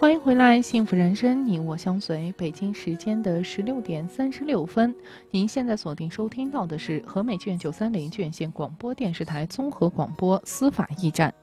欢迎回来，幸福人生，你我相随。北京时间的16:36，您现在锁定收听到的是和美剧院930剧院线广播电视台综合广播司法驿站。